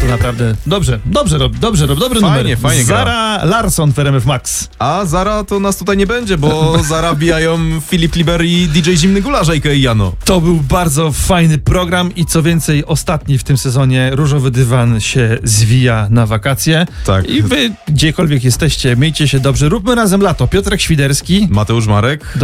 naprawdę dobrze dobry Fajnie, numer. fajnie gra. Zara Larsson w RMF Max. A Zara to nas tutaj nie będzie, bo Zara wbijają Filip Liber i DJ Zimny Gulasz, a.k.a. Jano. To był bardzo fajny program i co więcej, ostatni w tym sezonie Różowy Dywan się zwija na wakacje. Tak. I wy, gdziekolwiek jesteście, miejcie się dobrze. Róbmy razem lato. Piotrek Świderski. Mateusz Marek.